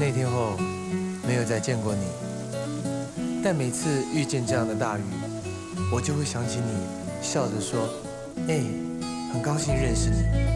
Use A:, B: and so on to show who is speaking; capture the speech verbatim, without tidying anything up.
A: 那天后，没有再见过你。但每次遇见这样的大雨，我就会想起你，笑着说：“哎，很高兴认识你。”